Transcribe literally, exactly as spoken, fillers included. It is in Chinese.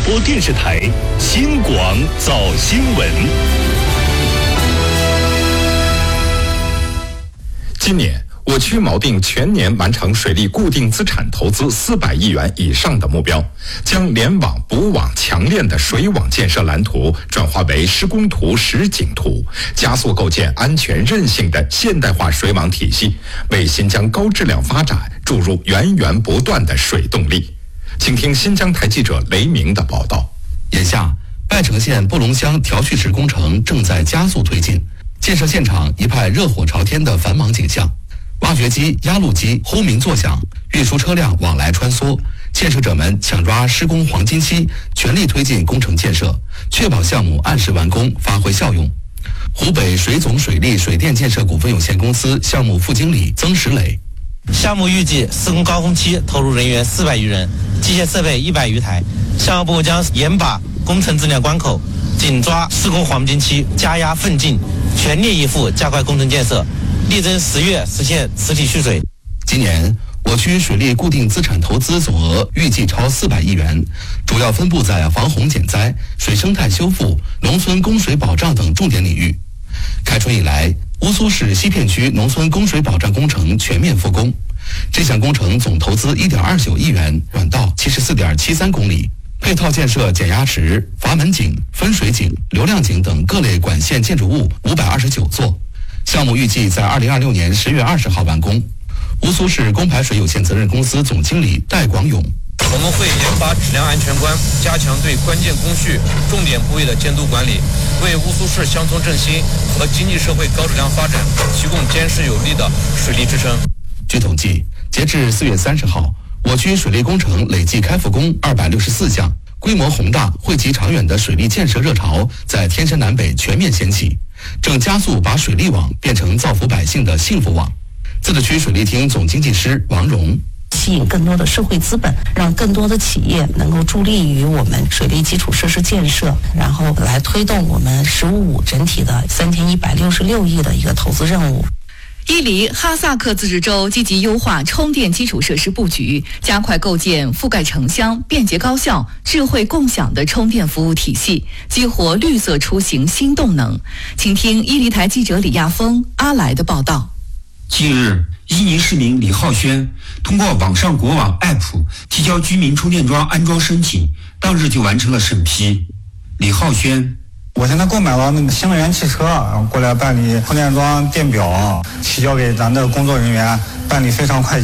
播电视台新广早新闻。 今年我区锚定全年完成水利固定资产投资四百亿元以上的目标，将联网补网强链的水网建设蓝图转化为施工图、实景图，加速构建安全韧性的现代化水网体系，为新疆高质量发展注入源源不断的水动力。请听新疆台记者雷鸣的报道。 眼下，拜城县布隆乡调蓄池工程正在加速推进，建设现场一派热火朝天的繁忙景象。挖掘机、压路机轰鸣作响，运输车辆往来穿梭，建设者们抢抓施工黄金期，全力推进工程建设，确保项目按时完工，发挥效用。湖北水总水利水电建设股份有限公司项目副经理曾石磊： 项目预计施工高峰期投入人员四百余人，机械设备一百余台。项目部将严把工程质量关口，紧抓施工黄金期，加压奋进，全力以赴加快工程建设，力争十月实现实体蓄水。 今年我区水利固定资产投资总额预计超四百亿元，主要分布在防洪减灾、水生态修复、农村供水保障等重点领域。开春以来，乌苏市西片区农村供水保障工程全面复工，这项工程总投资一点二九亿元，软道七十四点七三公里，配套建设减压池、阀门井、分水井、流量井等各类管线建筑物五百二十九座。项目预计在二零二六年十月二十号完工。乌苏市供排水有限责任公司总经理戴广勇： 我们会严把质量安全关，加强对关键工序、重点部位的监督管理，为乌苏市乡村振兴和经济社会高质量发展提供坚实有力的水利支撑。 据统计，截至四月三十号，我区水利工程累计开复工二百六十四项，规模宏大、惠及长远的水利建设热潮在天山南北全面掀起，正加速把水利网变成造福百姓的幸福网。自治区水利厅总经济师王荣： 吸引更多的社会资本，让更多的企业能够助力于我们水利基础设施建设，然后来推动我们“十五五”整体的三千一百六十六亿的一个投资任务。 伊犁哈萨克自治州积极优化充电基础设施布局，加快构建覆盖城乡、便捷高效、智慧共享的充电服务体系，激活绿色出行新动能。请听伊犁台记者李亚峰、阿来的报道。 近日，伊犁市民李浩轩通过网上国网 A P P 提交居民充电桩安装申请，当日就完成了审批。李浩轩： 我现在购买了那个新能源汽车，然后过来办理充电桩电表，提交给咱的工作人员，办理非常快捷。